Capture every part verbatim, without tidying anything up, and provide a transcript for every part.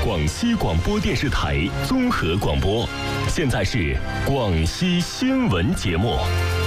广西广播电视台综合广播。现在是广西新闻节目。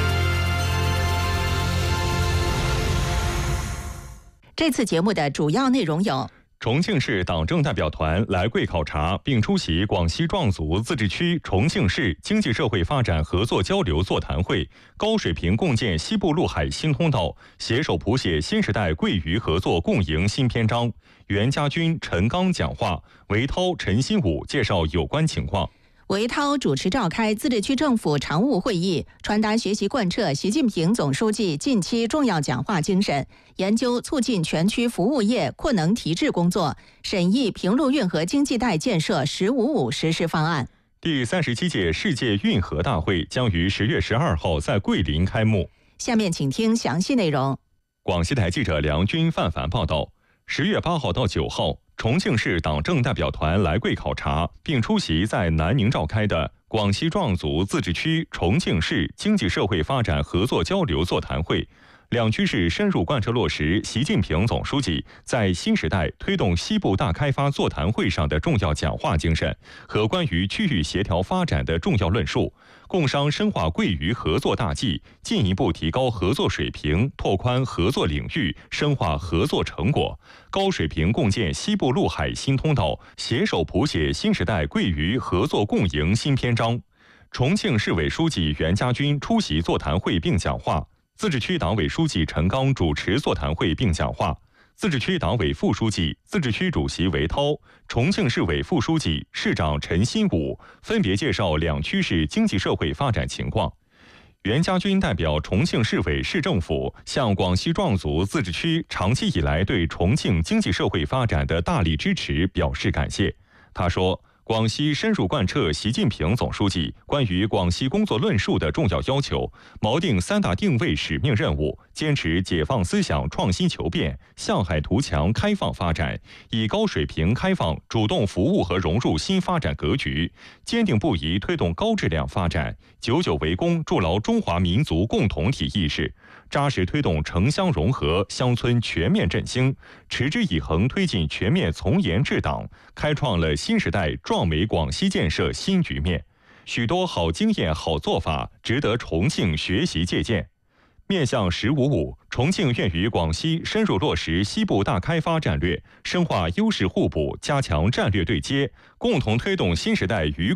这次节目的主要内容有： 重庆市党政代表团来贵考察，并出席广西壮族自治区重庆市经济社会发展合作交流座谈会，高水平共建西部陆海新通道，携手谱写新时代贵渝合作共赢新篇章。袁家军、陈刚讲话，韦涛、陈新武介绍有关情况。 韦涛主持召开自治区政府常务会议，传达学习贯彻习近平总书记近期重要讲话精神，研究促进全区服务业扩能提质工作，审议平陆运河经济带建设“十五五”实施方案。 第三十七届世界运河大会将于十月十二号在桂林开幕。 下面请听详细内容。 广西台记者梁军、范凡报道。十月八号到九号，重庆市党政代表团来贵考察，并出席在南宁召开的广西壮族自治区重庆市经济社会发展合作交流座谈会。两区市深入贯彻落实习近平总书记在新时代推动西部大开发座谈会上的重要讲话精神和关于区域协调发展的重要论述，共商深化贵渝合作大计，进一步提高合作水平，拓宽合作领域，深化合作成果，高水平共建西部陆海新通道，携手谱写新时代贵渝合作共赢新篇章。重庆市委书记袁家军出席座谈会并讲话。自治区党委书记陈刚主持座谈会并讲话，自治区党委副书记、自治区主席韦涛、重庆市委副书记、市长陈新武分别介绍两区市经济社会发展情况。袁家军代表重庆市委市政府向广西壮族自治区长期以来对重庆经济社会发展的大力支持表示感谢。他说，广西深入贯彻习近平总书记关于广西工作论述的重要要求，锚定三大定位使命任务，坚持解放思想创新求变，向海图强开放发展，以高水平开放主动服务和融入新发展格局，坚定不移推动高质量发展，久久为功筑牢中华民族共同体意识，扎实推动城乡融合、乡村全面振兴，持之以恒推进全面从严治党，开创了新时代壮美广西建设新局面。许多好经验、好做法值得重庆学习借鉴。面向“十五五”，重庆愿与广西深入落实西部大开发战略，深化优势互补，加强战略对接，共同推动新时代渝